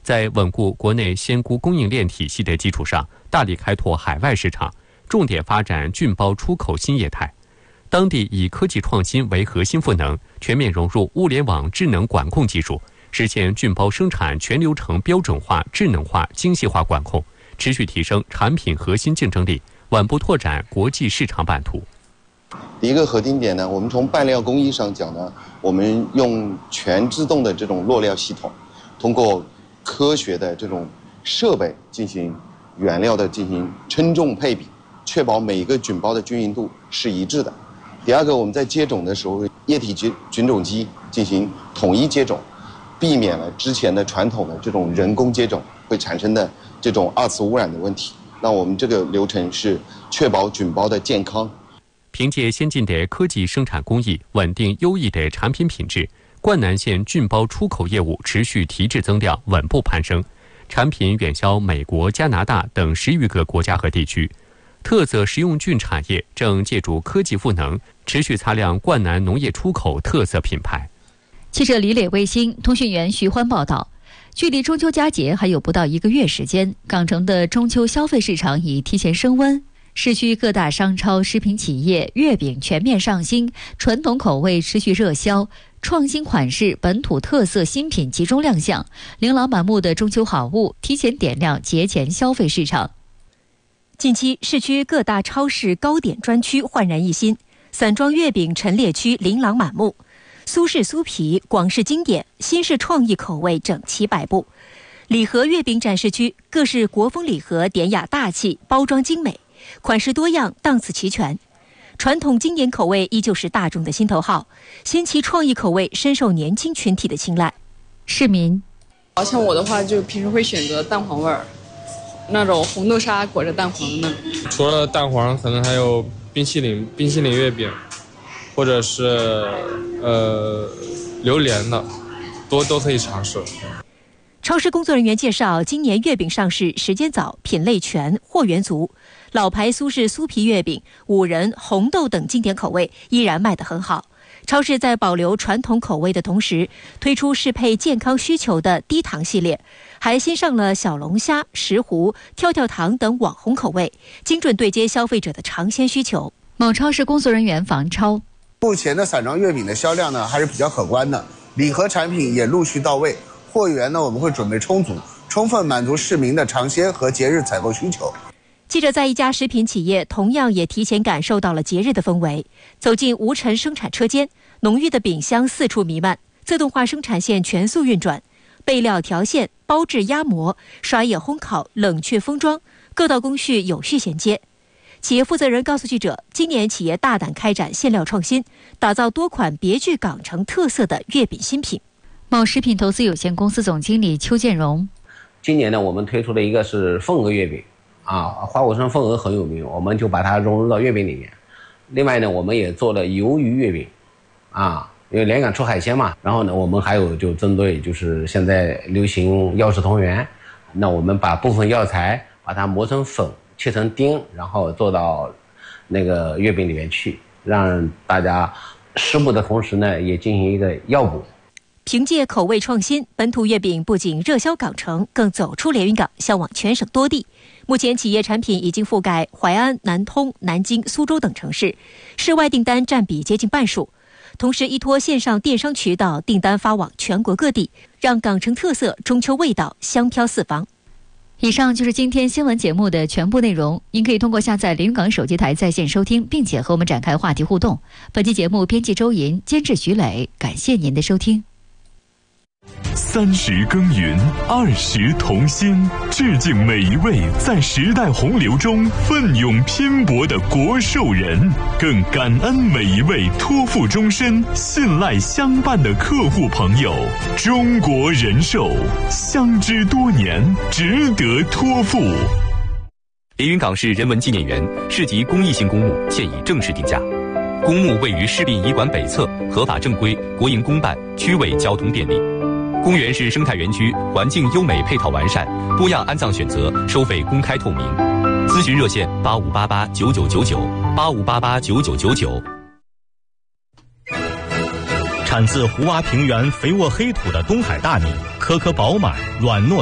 在稳固国内鲜菇供应链体系的基础上，大力开拓海外市场，重点发展菌包出口新业态。当地以科技创新为核心赋能，全面融入物联网智能管控技术，实现菌包生产全流程标准化、智能化、精细化管控，持续提升产品核心竞争力，稳步拓展国际市场版图。 第一个核心点呢，我们从拌料工艺上讲呢，我们用全自动的这种落料系统，通过科学的这种设备进行原料的进行称重配比，确保每一个菌包的均匀度是一致的。第二个，我们在接种的时候，液体菌种机进行统一接种，避免了之前的传统的这种人工接种会产生的这种二次污染的问题。那我们这个流程是确保菌包的健康。 凭借先进的科技生产工艺、稳定优异的产品品质，灌南县菌包出口业务持续提质增量，稳步攀升，产品远销美国、加拿大等10余个国家和地区。特色食用菌产业正借助科技赋能，持续擦亮灌南农业出口特色品牌。 记者李磊、卫星通讯员徐欢报道。距离中秋佳节还有不到1个月时间，港城的中秋消费市场已提前升温。市区各大商超、食品企业月饼全面上新，传统口味持续热销，创新款式、本土特色新品集中亮相，琳琅满目的中秋好物提前点亮节前消费市场。 近期，市区各大超市糕点专区焕然一新，散装月饼陈列区琳琅满目，苏式酥皮、广式经典、新式创意口味整齐摆布。礼盒月饼展示区各式国风礼盒典雅大气，包装精美，款式多样，档次齐全。传统经典口味依旧是大众的心头好，新奇创意口味深受年轻群体的青睐。 市民， 像我的话，就平时会选择蛋黄味儿，那种红豆沙裹着蛋黄的。 除了蛋黄，可能还有冰淇淋月饼，或者是榴莲的，都可以尝试。 超市工作人员介绍，今年月饼上市时间早，品类全，货源足。老牌苏式酥皮月饼、五仁、红豆等经典口味依然卖得很好。超市在保留传统口味的同时，推出适配健康需求的低糖系列，还新上了小龙虾、石斛、跳跳糖等网红口味，精准对接消费者的尝鲜需求。 某超市工作人员房超， 目前的散装月饼的销量呢还是比较可观的，礼盒产品也陆续到位，货源呢我们会准备充足，充分满足市民的尝鲜和节日采购需求。 记者在一家食品企业同样也提前感受到了节日的氛围，走进无尘生产车间，浓郁的饼香四处弥漫，自动化生产线全速运转，备料调线、包制压模、刷液烘烤、冷却封装，各道工序有序衔接。企业负责人告诉记者，今年企业大胆开展馅料创新，打造多款别具港城特色的月饼新品。 某食品投资有限公司总经理邱建荣， 今年呢，我们推出的一个是凤鹅月饼花果山凤鹅很有名，我们就把它融入到月饼里面。另外呢，我们也做了鱿鱼月饼因为连港出海鲜嘛，然后呢，我们还有就针对就是现在流行药食同源，那我们把部分药材把它磨成粉，切成丁，然后做到那个月饼里面去，让大家食补的同时呢，也进行一个药补。 凭借口味创新，本土月饼不仅热销港城，更走出连云港，销往全省多地。目前企业产品已经覆盖淮安、南通、南京、苏州等城市，市外订单占比接近半数。同时依托线上电商渠道，订单发往全国各地，让港城特色中秋味道香飘四方。 以上就是今天新闻节目的全部内容，您可以通过下载连云港手机台在线收听，并且和我们展开话题互动。本期节目编辑周莹，监制徐磊，感谢您的收听。 30耕耘，20同心，致敬每一位在时代洪流中奋勇拼搏的国寿人，更感恩每一位托付终身、信赖相伴的客户朋友。中国人寿，相知多年，值得托付。 连云港市人文纪念园市级公益性公墓现已正式定价。公墓位于市殡仪馆北侧，合法正规，国营公办，区位交通便利。公园是生态园区，环境优美，配套完善，多样安葬选择，收费公开透明。咨询热线85889999，85889999。 产自胡洼平原肥沃黑土的东海大米，颗颗饱满，软糯。